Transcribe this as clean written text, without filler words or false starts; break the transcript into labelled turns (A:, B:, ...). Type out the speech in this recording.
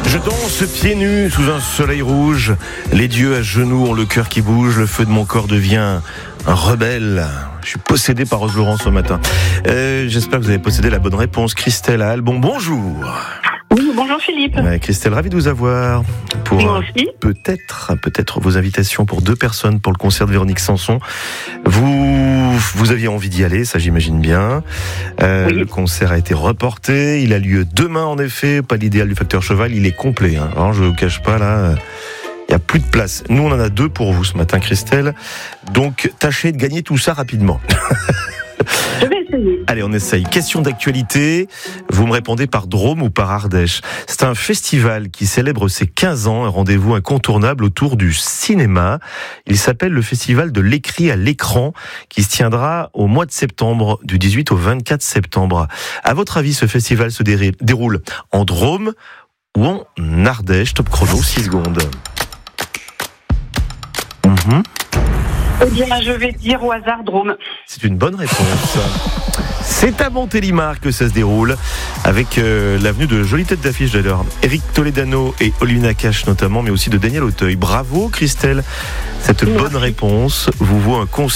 A: Je danse pieds nus sous un soleil rouge. Les dieux à genoux ont le cœur qui bouge. Le feu de mon corps devient un rebelle. Je suis possédé par Rose Laurent ce matin. J'espère que vous avez possédé la bonne réponse. Christelle à Albon, bonjour.
B: Oui, bonjour Philippe.
A: Christelle, ravi de vous avoir pour
B: Moi aussi.
A: peut-être vos invitations pour 2 personnes pour le concert de Véronique Sanson. Vous aviez envie d'y aller, ça j'imagine bien.
B: Oui.
A: Le concert a été reporté. Il a lieu demain en effet. Pas l'idéal du facteur cheval, il est complet. Alors, je ne vous cache pas là. Il n'y a plus de place. Nous, on en a 2 pour vous ce matin, Christelle. Donc, tâchez de gagner tout ça rapidement.
B: Je vais essayer.
A: Allez, on essaye. Question d'actualité. Vous me répondez par Drôme ou par Ardèche. C'est un festival qui célèbre ses 15 ans, un rendez-vous incontournable autour du cinéma. Il s'appelle le Festival de l'écrit à l'écran, qui se tiendra au mois de septembre, du 18 au 24 septembre. À votre avis, ce festival se déroule en Drôme ou en Ardèche? Top chrono, 6 secondes.
B: Eh bien, je vais dire au hasard Drôme.
A: C'est une bonne réponse. C'est à Montélimar que ça se déroule, avec l'avenue de jolies têtes d'affiche d'ailleurs. Eric Toledano et Olivia Cash notamment, mais aussi de Daniel Auteuil. Bravo Christelle, cette bonne réponse vous vaut un concert